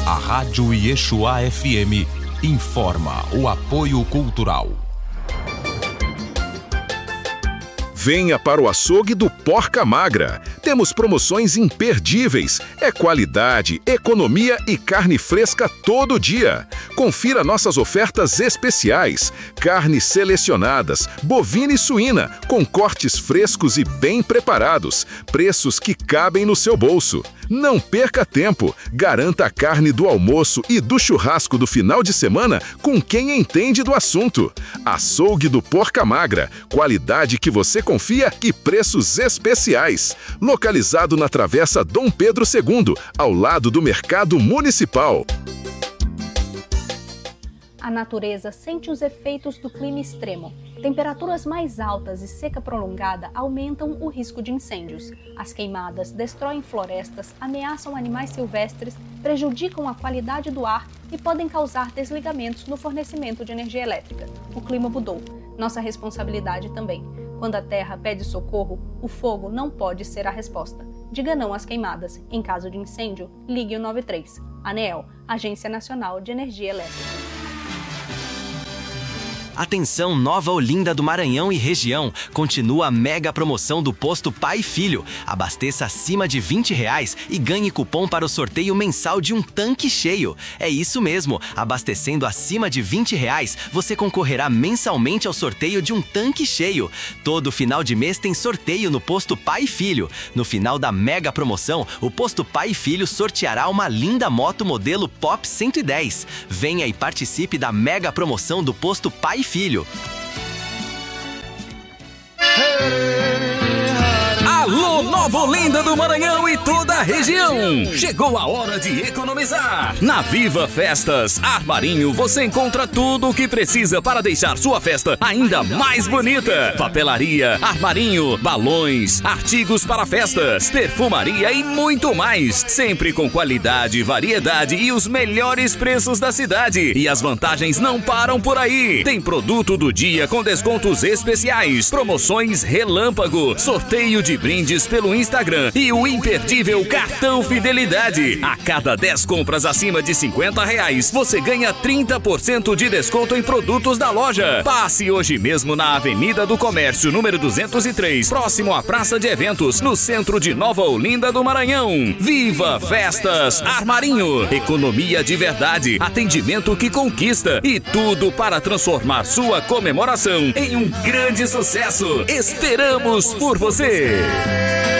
A Rádio Yeshua FM informa o apoio cultural. Venha para o açougue do Porca Magra. Temos promoções imperdíveis. É qualidade, economia e carne fresca todo dia. Confira nossas ofertas especiais. Carnes selecionadas, bovina e suína, com cortes frescos e bem preparados. Preços que cabem no seu bolso. Não perca tempo. Garanta a carne do almoço e do churrasco do final de semana com quem entende do assunto. Açougue do Porca Magra. Qualidade que você confia e preços especiais. Localizado na Travessa Dom Pedro II, ao lado do Mercado Municipal. A natureza sente os efeitos do clima extremo. Temperaturas mais altas e seca prolongada aumentam o risco de incêndios. As queimadas destroem florestas, ameaçam animais silvestres, prejudicam a qualidade do ar e podem causar desligamentos no fornecimento de energia elétrica. O clima mudou. Nossa responsabilidade também. Quando a terra pede socorro, o fogo não pode ser a resposta. Diga não às queimadas. Em caso de incêndio, ligue o 93. ANEEL, Agência Nacional de Energia Elétrica. Atenção, Nova Olinda do Maranhão e região. Continua a mega promoção do posto Pai e Filho. Abasteça acima de R$20 e ganhe cupom para o sorteio mensal de um tanque cheio. É isso mesmo, abastecendo acima de R$20, você concorrerá mensalmente ao sorteio de um tanque cheio. Todo final de mês tem sorteio no posto Pai e Filho. No final da mega promoção, o posto Pai e Filho sorteará uma linda moto modelo Pop 110. Venha e participe da mega promoção do posto Pai e Filho. Alô, Nova Olinda do Maranhão e toda a região! Chegou a hora de economizar! Na Viva Festas Armarinho você encontra tudo o que precisa para deixar sua festa ainda mais bonita. Papelaria, armarinho, balões, artigos para festas, perfumaria e muito mais. Sempre com qualidade, variedade e os melhores preços da cidade. E as vantagens não param por aí. Tem produto do dia com descontos especiais, promoções relâmpago, sorteio de brindes pelo Instagram e o imperdível Cartão Fidelidade. A cada 10 compras acima de R$50, você ganha 30% de desconto em produtos da loja. Passe hoje mesmo na Avenida do Comércio, número 203, próximo à Praça de Eventos, no centro de Nova Olinda do Maranhão. Viva Festas Armarinho! Economia de verdade, atendimento que conquista e tudo para transformar sua comemoração em um grande sucesso. Esperamos por você!